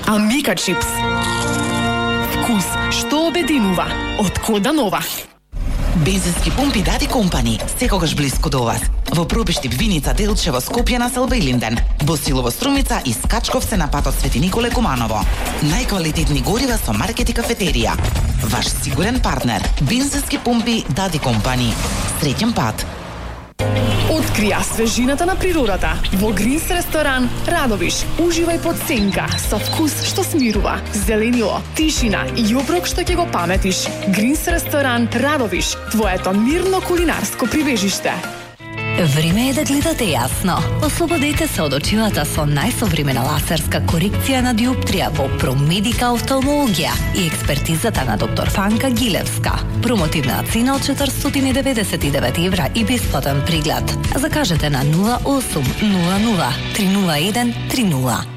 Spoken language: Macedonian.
Амбика чипс. Вкус што обединува. Од Кода Нова. Бензински пумпи Дади Компани, секогаш блиску до вас. Во Пробиштип, Виница, Делчево, Скопје, Населба и Линден. Босилово, Струмица и Скачковце на патот Свети Николе Куманово. Најквалитетни горива со маркет и кафетерија. Ваш сигурен партнер. Бензински пумпи Дади Компани. Среќен пат. Открија свежината на природата во Гринс ресторан Радовиш. Уживај под сенка со вкус што смирува, зеленило, тишина и оброк што ќе го паметиш. Гринс ресторан Радовиш, твоето мирно кулинарско прибежиште. Време е да гледате јасно. Ослободете се од очилата со најсовремена лазерска корекција на диоптрија во Промедика офталмологија и експертизата на доктор Фанка Гилевска. Промотивна цена од 499 евра и бесплатен преглед. Закажете на 0800 301 30.